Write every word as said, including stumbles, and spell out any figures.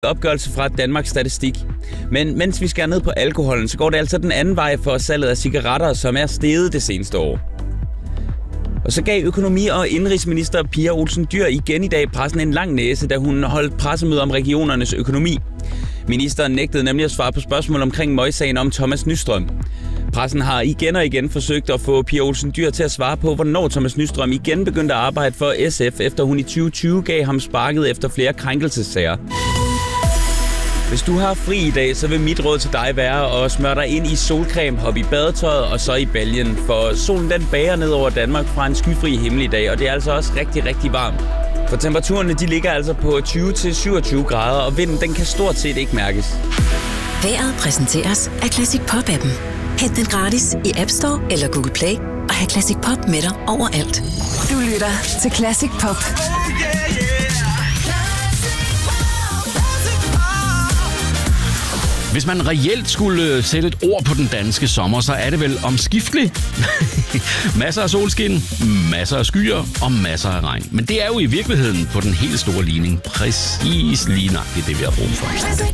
opgørelse fra Danmarks Statistik. Men mens vi skærer ned på alkoholen, så går det altså den anden vej for salget af cigaretter, som er steget det seneste år. Og så gav økonomi- og indenrigsminister Pia Olsen Dyhr igen i dag pressen en lang næse, da hun holdt pressemøde om regionernes økonomi. Ministeren nægtede nemlig at svare på spørgsmål omkring møgsagen om Thomas Nystrøm. Pressen har igen og igen forsøgt at få Pia Olsen Dyhr til at svare på, hvornår Thomas Nystrøm igen begyndte at arbejde for S F, efter hun i tyve tyve gav ham sparket efter flere krænkelsessager. Hvis du har fri i dag, så vil mit råd til dig være at smøre dig ind i solcreme, hoppe i badetøjet og så i baljen. For solen den bager ned over Danmark fra en skyfri himmel i dag, og det er altså også rigtig, rigtig varmt. For temperaturerne de ligger altså på tyve til syvogtyve grader, og vinden den kan stort set ikke mærkes. Vejret præsenteres af Classic Pop-appen. Hent den gratis i App Store eller Google Play og have Classic Pop med dig overalt. Du lytter til Classic Pop. Hvis man reelt skulle sætte et ord på den danske sommer, så er det vel omskiftelig. Masser af solskin, masser af skyer og masser af regn. Men det er jo i virkeligheden på den helt store ligning præcis lige nøjagtigt det, vi har brug for.